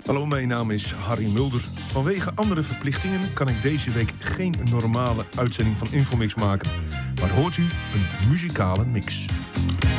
Hallo, mijn naam is Harry Mulder. Vanwege andere verplichtingen kan ik deze week geen normale uitzending van Infomix maken. Maar hoort u een muzikale mix.